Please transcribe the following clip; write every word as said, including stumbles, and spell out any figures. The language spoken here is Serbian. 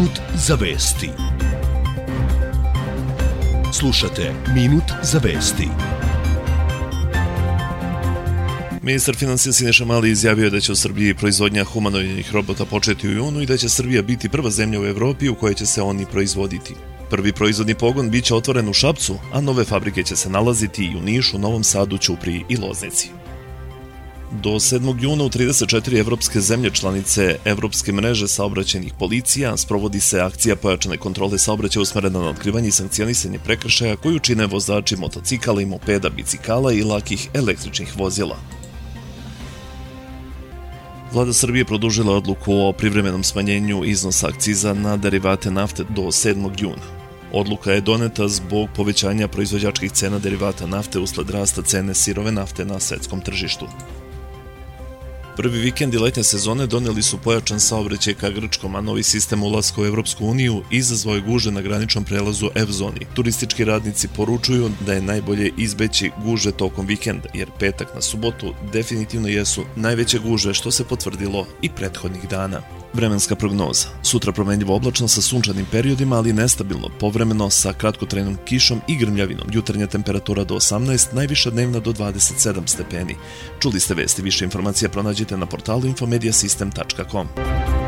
Minut za vesti. Slušate Minut za vesti. Ministar finansija Siniša Mali izjavio je da će u Srbiji proizvodnja humanoidnih robota početi u junu i da će Srbija biti prva zemlja u Evropi u kojoj će se oni proizvoditi. Prvi proizvodni pogon biće otvoren u Šapcu, a nove fabrike će se nalaziti i u Nišu, Novom Sadu, Ćupriji i Loznici. Do sedmog juna u trideset četiri evropske zemlje članice Evropske mreže saobraćajnih policija sprovodi se akcija pojačane kontrole saobraćaja usmerena na otkrivanje i sankcionisanje prekršaja koju čine vozači motocikala i mopeda, bicikala i lakih električnih vozila. Vlada Srbije produžila odluku o privremenom smanjenju iznosa akciza na derivate nafte do sedmog juna. Odluka je doneta zbog povećanja proizvođačkih cena derivata nafte usled rasta cene sirove nafte na svetskom tržištu. Prvi vikendi letnje sezone doneli su pojačan saobraćaj ka Grčkom, a novi sistem ulaska u Evropsku uniju izazvao je gužve na graničnom prelazu F-zoni. Turistički radnici poručuju da je najbolje izbeći gužve tokom vikenda, jer petak na subotu definitivno jesu najveće gužve što se potvrdilo i prethodnih dana. Vremenska prognoza. Sutra promenljivo oblačno sa sunčanim periodima, ali nestabilno, povremeno sa kratkotrajnom kišom i grmljavinom. Jutarnja temperatura do osamnaest, najviša dnevna do dvadeset sedam stepeni. Čuli ste vesti, više informacija pronađite na portalu infomediasystem tačka com.